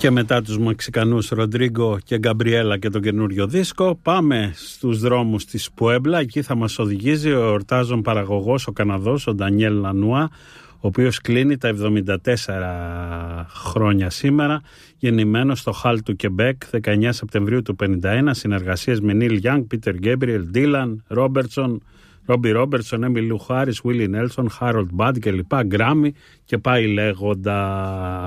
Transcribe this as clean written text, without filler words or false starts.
Και μετά τους Μεξικανούς Ροντρίγκο και Γκαμπριέλα και τον καινούριο δίσκο, πάμε στους δρόμους της Πουέμπλα. Εκεί θα μας οδηγήσει ο εορτάζων παραγωγός, ο Καναδός, ο Ντανιέλ Λανούα, ο οποίος κλείνει τα 74 χρόνια σήμερα, γεννημένος στο Χαλ του Κεμπέκ, 19 Σεπτεμβρίου του 1951, συνεργασίες με Νίλ Γιάνγκ, Πίτερ Γκέμπριελ, Ντίλαν, Ρόμπι Ρόμπερτσον, Έμιλου Χάρις, Βίλι Νέλσον, Χάρολτ Μπάντ κλπ. Γκράμι και πάει λέγοντα.